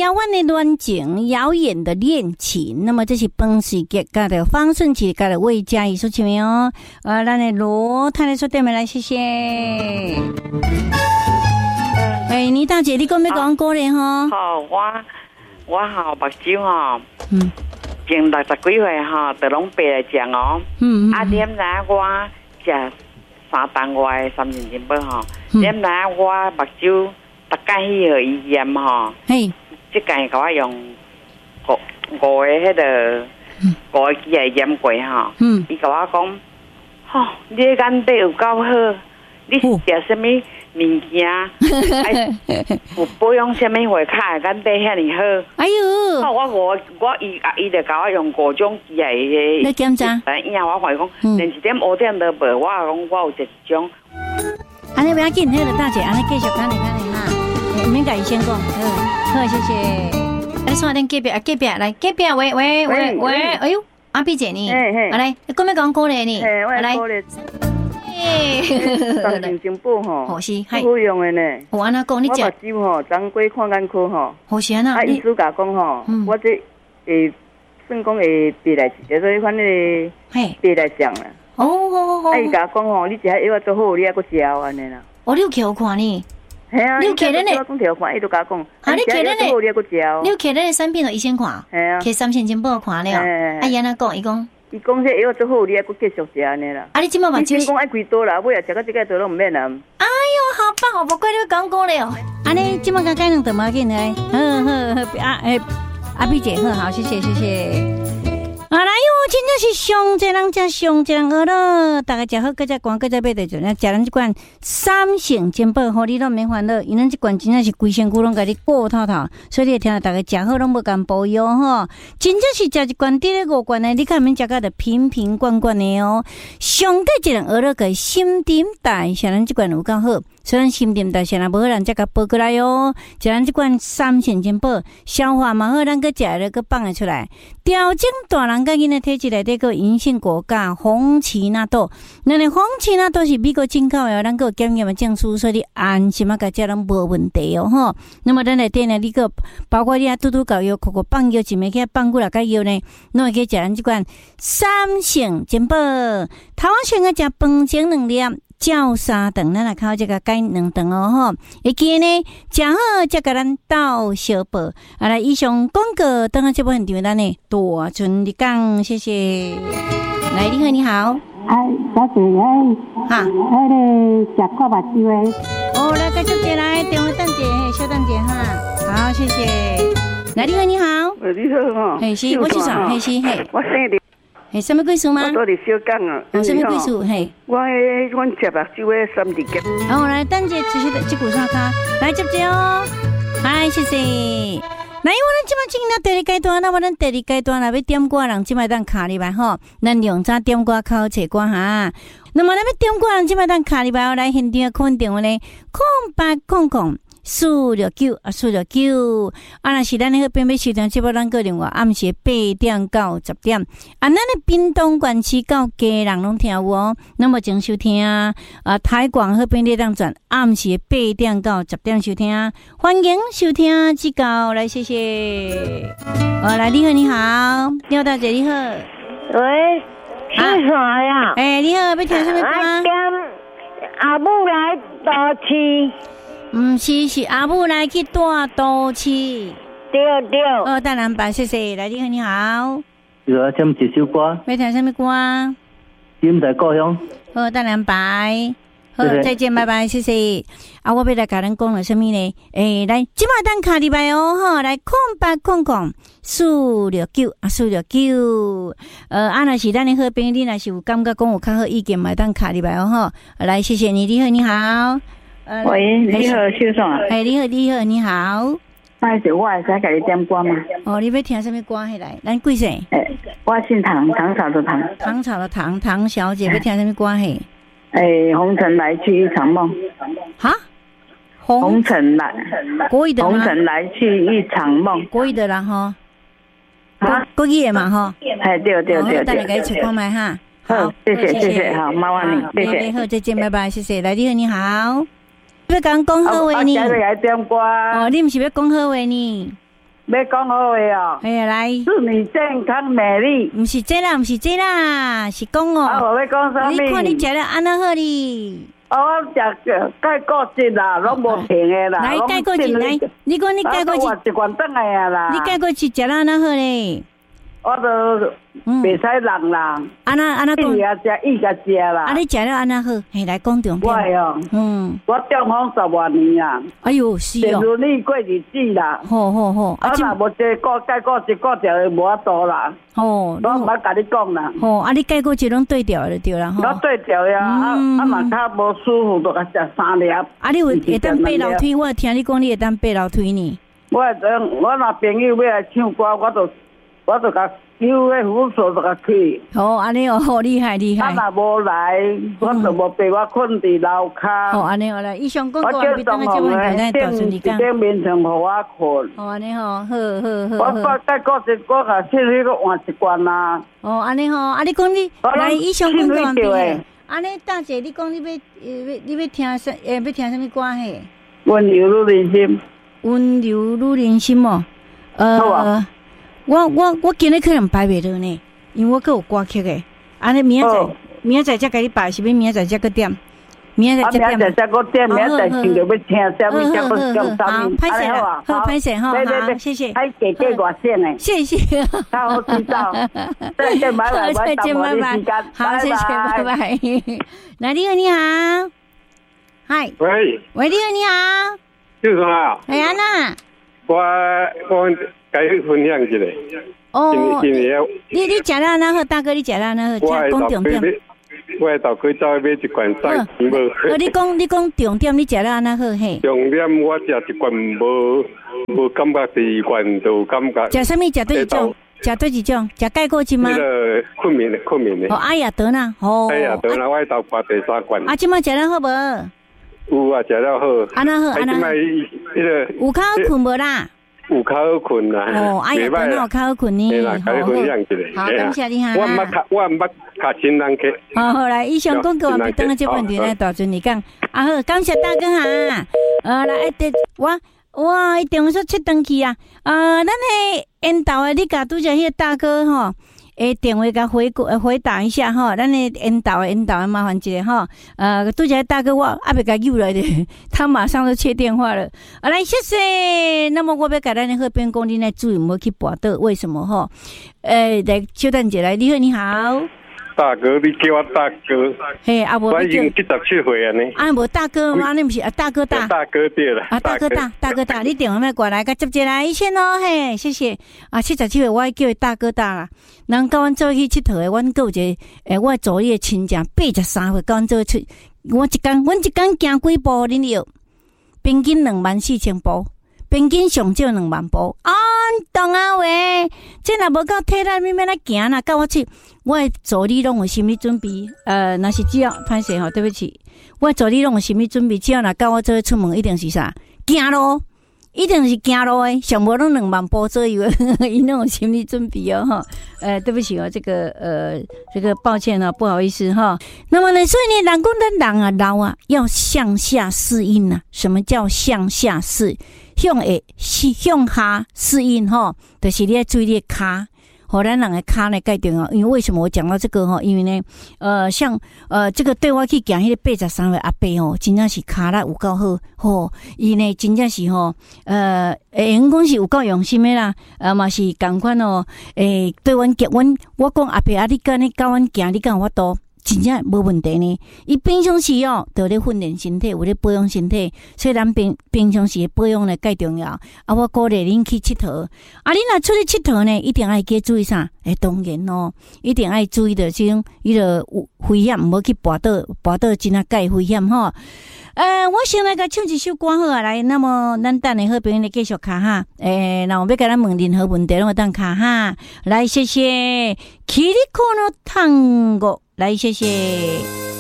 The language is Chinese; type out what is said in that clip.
遥远的恋情，遥远的恋情。那么这是本世杰家的方顺琪家的魏佳怡所唱的哦。咱的罗太太说对没来，谢谢。倪大姐，你讲要讲歌咧吼？ 好，我好目睭吼，前60几岁吼，都拢白来讲哦。点来我食3顿外的3斤金宝吼，点来我目睭大概去互医院吼。嘿，即间甲我用5个迄个5个机械验过吼。伊甲我讲，吼，你的眼底有够好，你是食什么？物件，有保养什么会卡眼底遐尼好？哎呦！伊就甲我用5种机械你检查？ 以后我发现讲，连一点污点都无，我讲我有一种。 安尼不要紧，迄个大姐，安尼继续讲哈，唔免甲伊先讲，好，谢谢。来，算点隔壁来，隔壁喂，哎呦，阿碧姐你，来，你讲要讲歌咧你，来。 3斤金宝吼，好用的呢。 我安那讲，你食我目睭吼，昨过看眼科吼， 好是安那。 医师甲讲吼，我这算讲会白来，叫做款个白来酱啦。哦。伊甲讲吼，你食遐药做好，你还佫食安尼啦。 你有去看呢？ 系啊。 你有去咱的？ 我讲条看，伊都甲讲。 你去咱的？ 你还佫食。 你有去咱的产品都医生看？系啊。去3千金宝看了。伊安那讲，伊讲。 伊讲这药做好，你还佫继续食安尼啦。 你即摆目睭讲爱几多啦？尾啊食到这个都拢唔免啦。 哎呦，好棒！我不怪你讲过了。安尼即摆甲改两顿嘛紧来。好，阿碧姐好，谢谢。来哟，真正是上济人食上济人饿了，大家食好，搁再赶，搁再买着，就食咱即款3成金宝，互你都免烦恼，因咱即款真正是规身躯拢甲你顾透透，所以你会听到大家食好拢无敢保养吼，真正是食一罐滴咧5罐的，你看免食到的瓶瓶罐罐的哦。上个一人饿了个心顶大，像咱即款有够好。虽然心电代谢若无好，咱才甲补过来哟。食咱即款3成金宝，消化嘛好，咱个食了个放得出来。调整大人甲囡仔体质内底个银杏果苷、红奇纳豆，咱的红奇纳豆是美国进口的，咱个检验的证书，所以你安心啊，甲食拢无问题哦吼。那么咱内底呢，你个包括你啊嘟嘟搞药、口放药，一暝起放几6个药呢，拢会去食咱即款3成金宝。头先个食饭前2粒。照3顿，咱来靠这个改2顿哦吼。会记呢，食好才甲咱斗小报。来，以上广告，等下这部现场咱呢大春的讲，谢谢。来，你好。 小姐，哈，那个食过目睭的。 来，继续接来，电话等者，稍等者哈。好，谢谢。来，你好。 你好哈。 是，我是啥？是。 我生的。 什么贵数吗？ 我到底小讲啊。 什么贵数？嘿。 阮食目睭的3滴结。 来等者，继续这股刷卡，来接哦。嗨，谢谢。那因为咱即摆进入第2阶段，那么咱第2阶段啦，要点歌人即摆当卡入来吼，咱用早点歌考测歌哈。那么咱要点歌人即摆当卡入来，来现场肯定呢，0800。469，若是咱迄边要收听节目，咱个另外暗时8点到10点，咱的屏东县市到家人拢听有哦。那么请收听台广迄边你当转暗时8点到10点收听，欢迎收听指教，来谢谢。来你好，大姐你好， 喂，是啥呀？ 你好，要听什么歌？ 阿母来倒市。 毋是阿母来去大都市。 对。 大南白，谢谢。来，你好。 要听一首歌。 要听什么歌？ 心在故乡。 大南白。好，再见，拜拜，谢谢。我要来甲咱讲了什么呢？来，即摆等卡入来哦，吼，来0800 469，469。若是咱的好朋友，你若是有感觉讲有较好意见，嘛等卡入来哦，吼。来，谢谢你，你好。 喂，你好，秀爽。 你好。 是我会使甲你点歌吗？ 你要听什么歌？来，咱几岁？ 我姓唐，唐朝的唐。 唐朝的唐，唐小姐要听什么歌？ 红尘来去一场梦。 哈？ 红尘来， 国语的吗？ 红尘来去一场梦。 国语的啦哈。国语的嘛哈。 对。 等下给你出看麦哈。 好，谢谢，好，麻烦你，谢谢。 好，再见，拜拜，谢谢。来，你好。要讲好话呢？ 来点歌。 你不是要讲好话呢？ 要讲好话哦。 哎呀，来， 祝你健康美丽。 不是这啦，不是这啦，是讲哦。 我要讲啥物？ 你看你食了安那好哩？ 我食钙固质啦，拢无停的啦。 来钙固质来，你讲你钙固质。 我一罐转来啊啦。 你钙固质食了安那好嘞？ 我都袂使人啦。 安那讲。 伊也食，伊甲食啦。 啊，你食了安那好？嘿，来讲重点。 我中风10多年啊。 哎呦，是哦。 如你过日子啦。 好。 啊，若无这钙固质固调无法度啦。 哦。 我唔捌甲你讲啦。 哦，啊，你钙固质拢对调就对啦。 我对调呀，嘛较无舒服，就甲食3粒。 啊，你会当爬楼梯？我听你讲你会当爬楼梯呢。 我若朋友要来唱歌，我就甲有迄扶手就甲去。 哦，安尼哦，好厉害。 啊，若无来，我就无陪我困伫楼骹。 哦，安尼好来，以上讲过，别当个结婚就咱到时你讲。 顶面床互我困。 哦，安尼吼，好。 我再过一个甲先迄个换一罐啦。 哦，安尼吼，啊，你讲你来以上讲过完毕。安尼大姐，你讲你要听啥？要听什么歌嘿？ 温柔女人心。 温柔女人心哦。我今日可能排袂落呢，因为我阁有歌曲诶。安尼明仔载才甲你排，是要明仔载才个点？明仔载才点？ 明仔载个点，明仔载想着要听啥物，才要讲啥物。 歹势啦，好歹势吼，好，谢谢。 还加外线诶， 谢谢。 较好知道。再见，拜拜， 再见，拜拜。好，谢谢，拜拜。来，你好，你好。嗨。喂，你好，你好。 就是啊。 系安那？ 我该分享一下。 哦，你食了安那好，大哥，你食了安那好，讲重点。 我到去走买一罐送钱无。 你讲重点，你食了安那好嘿？ 重点我食一罐无感觉，第二罐就感觉。 食什么？食对一种？食对一种？食钙固质吗？ 那个困眠的。 哦，哎呀得啦，哦。 哎呀得啦，我到拔第3罐。 啊，今麦食了好无？ 有啊，食了好。 安那好，安那好。有较好困无啦？ 有较好困啦。 哦，哎呀，等我较好困呢。好，感谢你哈。 我毋捌卡亲人客。 好，来，以上讲过完，等下这问题来大阵你讲。啊好，感谢大哥哈。来，我一定说出登去啊。咱的引导的，你甲拄则迄个大哥吼。电话甲回答一下哈，咱的引导的麻烦一下哈。拄则大哥我还没甲诱来的，他马上就切电话了。来，谢谢。那么我要甲咱的好朋友讲，你来注意，莫去跋倒，为什么哈？来，小等者来，你好，你好。 大哥，你叫我大哥。 嘿，啊无。 我已经77岁啊呢。 啊无大哥吗？你不是大哥大。 大哥对了。 啊大哥大，你电话要过来，甲接来一线哦，嘿，谢谢。77岁我叫伊大哥大啦。人甲阮做去佚佗的，阮有一个我助理的亲戚83岁，甲阮做出。阮一天行几步，恁有？平均24000步。平均上少2万步懂啊喂，这若无够体力，你免来行啦。甲我去，我的助理拢有心理准备。若是只要歹势吼，对不起，我的助理拢有心理准备。只要若甲我做出门，一定是啥行路，一定是行路的，上无拢2万步左右，伊拢有心理准备哦哈。对不起哦，这个抱歉啊，不好意思哈。那么呢，所以呢，人讲咱人啊老啊，要向下适应啊。什么叫向下适？向下适应吼，就是你要注意你的骹，互咱人的骹呢介重要。因为为什么我讲到这个吼？因为呢，像这个对我去行迄个83岁阿伯吼，真正是骹力有够好吼，伊呢真正是吼，因讲是有够用心的啦，嘛是共款哦，对阮我讲阿伯啊，你甲阮行，你敢有法度？真正无问题呢。伊平常时哦，就咧训练身体，有咧保养身体，所以咱平常时保养咧介重要。我鼓励恁去佚佗。你若出去佚佗呢，一定爱记注意啥？当然哦，一定爱注意的这种伊个危险，唔好去跋倒真啊介危险吼。我先来甲唱一首歌好啊，来，那么咱等下好朋友来继续卡哈。那我要甲咱问任何问题，拢会当卡哈。来，谢谢。Kiriko no Tango。来，谢谢。